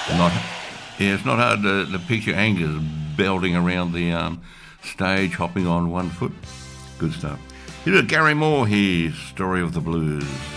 Not, yeah, it's not hard to picture Angus belting around the stage, hopping on one foot. Good stuff. Here's Gary Moore here, Story of the Blues.